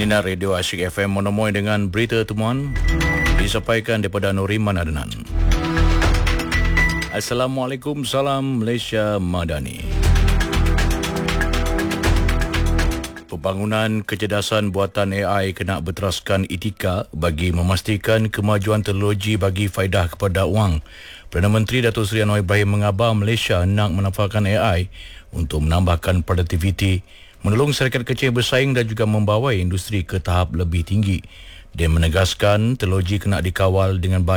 Inilah Radio Asyik FM menemui dengan berita temuan disampaikan daripada Nuriman Adnan. Assalamualaikum, salam Malaysia Madani. Pembangunan kecerdasan buatan AI kena berteraskan etika bagi memastikan kemajuan teknologi bagi faedah kepada wang. Perdana Menteri Datuk Seri Anwar Ibrahim mengabar Malaysia nak memanfaatkan AI untuk menambahkan produktiviti, menolong syarikat kecil bersaing dan juga membawa industri ke tahap lebih tinggi. Dia menegaskan teknologi kena dikawal dengan baik